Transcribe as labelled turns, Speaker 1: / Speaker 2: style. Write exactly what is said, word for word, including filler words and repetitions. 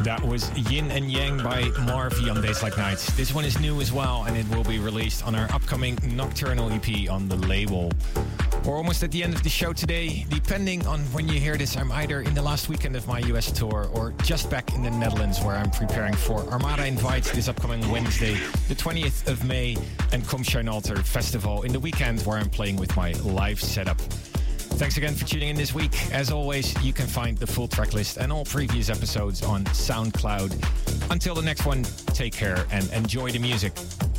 Speaker 1: That was Yin and Yang by Marvy on Days Like Nights. This one is new as well, and it will be released on our upcoming Nocturnal E P on the label. We're almost at the end of the show today. Depending on when you hear this, I'm either in the last weekend of my U S tour or just back in the Netherlands, where I'm preparing for Armada Invites this upcoming Wednesday, the twentieth of May, and Come Shine Alter Festival in the weekend, where I'm playing with my live setup. Thanks again for tuning in this week. As always, you can find the full track list and all previous episodes on SoundCloud. Until the next one, take care and enjoy the music.